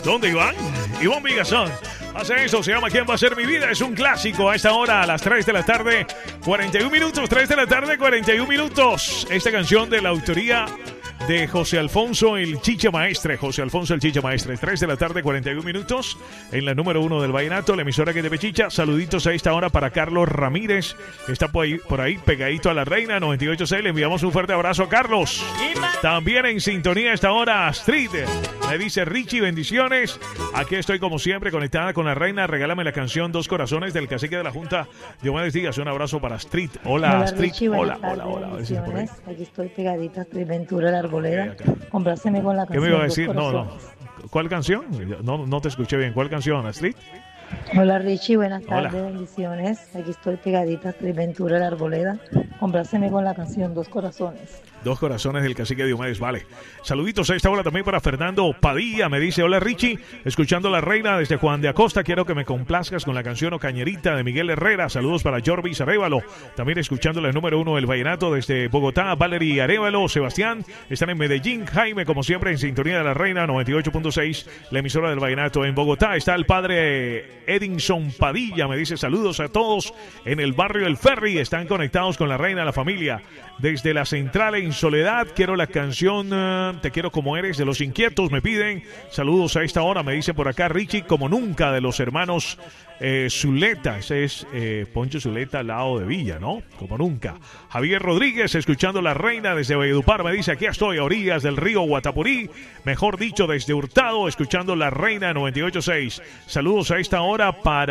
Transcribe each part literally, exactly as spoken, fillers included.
¿Dónde Iván? Iván Vigazón. Hace eso, se llama ¿Quién va a ser mi vida? Es un clásico a esta hora, a las tres de la tarde, cuarenta y un minutos, tres de la tarde, cuarenta y un minutos. Esta canción de la autoría de José Alfonso el Chicha Maestre, José Alfonso el Chicha Maestre, tres de la tarde, cuarenta y un minutos, en la número uno del vallenato, la emisora que te pechicha. Saluditos a esta hora para Carlos Ramírez, que está por ahí, por ahí pegadito a la Reina noventa y ocho punto seis. Le enviamos un fuerte abrazo a Carlos. También en sintonía a esta hora Astrid, me dice Richie, bendiciones. Aquí estoy como siempre conectada con la Reina. Regálame la canción Dos Corazones del cacique de la Junta, Diomedes Díaz. Un abrazo para Astrid. Hola, hola Astrid. Richie, hola, tardes, hola, hola, hola. Aquí estoy pegadita, Astrid Ventura, la Arboleda. Okay, compláceme con la canción. ¿Qué me iba a decir? No, no. ¿Cuál canción? No, no te escuché bien. ¿Cuál canción, Astrid? Hola Richie, buenas tardes, hola. Bendiciones. Aquí estoy pegadita, Astrid Ventura, la Arboleda. Compláceme con la canción Dos Corazones. Dos Corazones del cacique Diomedes, vale. Saluditos a esta hora también para Fernando Padilla. Me dice, hola Richie, escuchando La Reina desde Juan de Acosta. Quiero que me complazcas con la canción O Cañerita de Miguel Herrera. Saludos para Jorvis Arévalo. También escuchando la número uno del vallenato desde Bogotá. Valerie Arévalo, Sebastián. Están en Medellín. Jaime, como siempre, en sintonía de La Reina noventa y ocho punto seis, la emisora del vallenato. En Bogotá está el padre Edinson Padilla. Me dice, saludos a todos en el barrio El Ferry. Están conectados con La Reina, la familia. Desde la central en Soledad, quiero la canción uh, Te quiero como eres de Los Inquietos, me piden. Saludos a esta hora, me dice por acá Richie, como nunca, de los hermanos eh, Zuleta. Ese es eh, Poncho Zuleta al lado de Villa, ¿no? Como nunca. Javier Rodríguez, escuchando La Reina desde Valledupar, me dice, aquí estoy a orillas del río Guatapurí, mejor dicho, desde Hurtado, escuchando La Reina noventa y ocho punto seis. Saludos a esta hora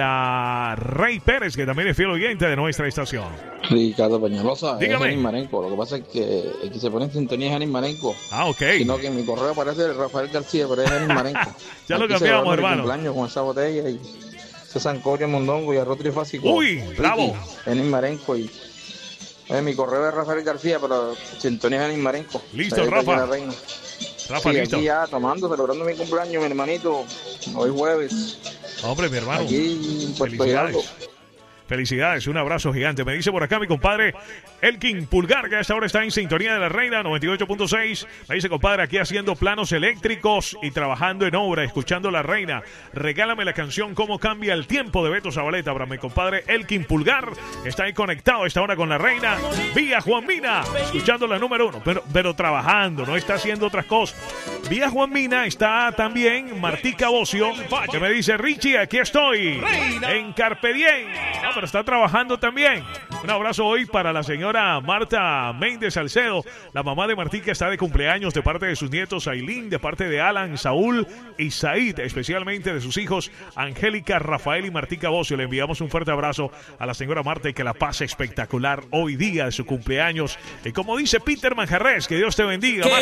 para Rey Pérez, que también es fiel oyente de nuestra estación. Ricardo Peñalosa, dígame. Es Janis Marenco. Lo que pasa es que el que se pone en sintonía es Janis Marenco. Ah, ok. Sino que en mi correo aparece Rafael García, pero es Janis Marenco. Ya lo cambiamos, hermano. Cumpleaños con esa botella y ese sancocho mondongo y arroz trifásico. Uy, bravo. Janis Marenco y eh, mi correo es Rafael García, pero sintonía es Janis Marenco. Listo, o sea, Rafa. Rafa, sí, listo. Aquí ya tomando, celebrando mi cumpleaños, mi hermanito. Hoy jueves. Hombre, mi hermano. Aquí en Puerto Hidalgo. Felicidades, un abrazo gigante. Me dice por acá mi compadre Elkin Pulgar, que a esta hora está en sintonía de La Reina noventa y ocho punto seis. Me dice, compadre, aquí haciendo planos eléctricos y trabajando en obra, escuchando La Reina. Regálame la canción Cómo cambia el tiempo de Beto Zabaleta. Para mi compadre Elkin Pulgar, está ahí conectado a esta hora con La Reina. Vía Juan Mina, escuchando la número uno, pero, pero trabajando, no está haciendo otras cosas. Vía Juan Mina está también Martica Bocio, que me dice, Richie, aquí estoy en Carpe Diem. No, pero está trabajando también. Un abrazo hoy para la señora Marta Méndez Salcedo. La mamá de Martica está de cumpleaños de parte de sus nietos Ailín, de parte de Alan, Saúl y Said, especialmente de sus hijos Angélica, Rafael y Martica Bocio. Le enviamos un fuerte abrazo a la señora Marta y que la pase espectacular hoy día de su cumpleaños. Y como dice Peter Manjarres, que Dios te bendiga.